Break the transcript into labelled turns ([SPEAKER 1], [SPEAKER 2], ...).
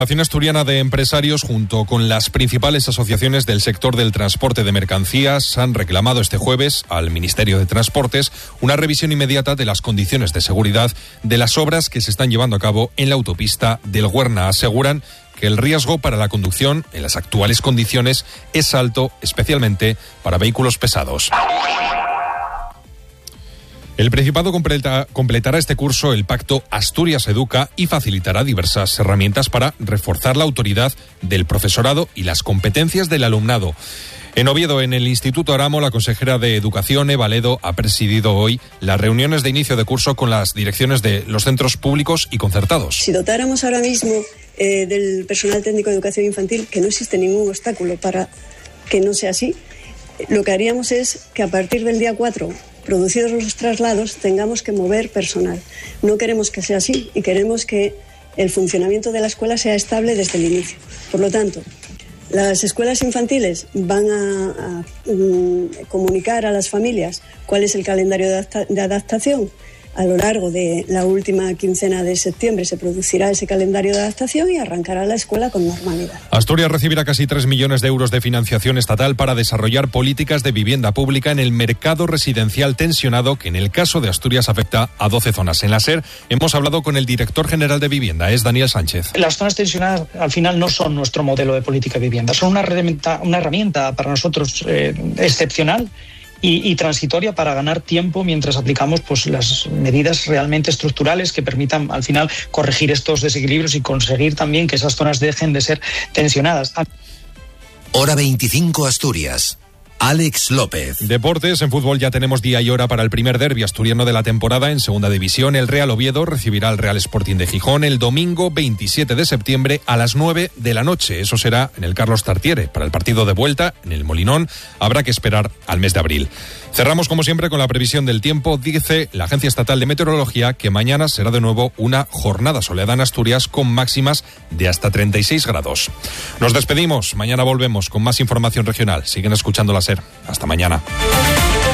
[SPEAKER 1] La Asociación Asturiana de Empresarios, junto con las principales asociaciones del sector del transporte de mercancías, han reclamado este jueves al Ministerio de Transportes una revisión inmediata de las condiciones de seguridad de las obras que se están llevando a cabo en la autopista del Güerna. Aseguran que el riesgo para la conducción en las actuales condiciones es alto, especialmente para vehículos pesados. El Principado completará este curso el Pacto Asturias Educa y facilitará diversas herramientas para reforzar la autoridad del profesorado y las competencias del alumnado. En Oviedo, en el Instituto Aramo, la consejera de Educación, Eva Ledo, ha presidido hoy las reuniones de inicio de curso con las direcciones de los centros públicos y concertados.
[SPEAKER 2] Si dotáramos ahora mismo del personal técnico de educación infantil, que no existe ningún obstáculo para que no sea así, lo que haríamos es que a partir del día 4, producidos los traslados, tengamos que mover personal. No queremos que sea así y queremos que el funcionamiento de la escuela sea estable desde el inicio. Por lo tanto, las escuelas infantiles van a comunicar a las familias cuál es el calendario de adaptación. A lo largo de la última quincena de septiembre se producirá ese calendario de adaptación y arrancará la escuela con normalidad.
[SPEAKER 1] Asturias recibirá casi 3 millones de euros de financiación estatal para desarrollar políticas de vivienda pública en el mercado residencial tensionado, que en el caso de Asturias afecta a 12 zonas. En la SER hemos hablado con el director general de Vivienda, es Daniel Sánchez.
[SPEAKER 3] Las zonas tensionadas al final no son nuestro modelo de política de vivienda, son una herramienta para nosotros excepcional y transitoria para ganar tiempo mientras aplicamos las medidas realmente estructurales que permitan al final corregir estos desequilibrios y conseguir también que esas zonas dejen de ser tensionadas.
[SPEAKER 4] Hora 25 Asturias. Alex López.
[SPEAKER 1] Deportes, en fútbol ya tenemos día y hora para el primer derbi asturiano de la temporada en Segunda División. El Real Oviedo recibirá al Real Sporting de Gijón el domingo 27 de septiembre a las 9 de la noche. Eso será en el Carlos Tartiere. Para el partido de vuelta, en el Molinón, habrá que esperar al mes de abril. Cerramos, como siempre, con la previsión del tiempo. Dice la Agencia Estatal de Meteorología que mañana será de nuevo una jornada soleada en Asturias con máximas de hasta 36 grados. Nos despedimos. Mañana volvemos con más información regional. Siguen escuchando la SER. Hasta mañana.